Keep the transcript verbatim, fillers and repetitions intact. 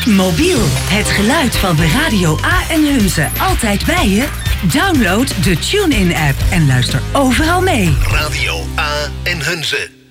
Mobiel, het geluid van de Radio A en Hunze altijd bij je? Download de TuneIn-app en luister overal mee. Radio A en Hunze.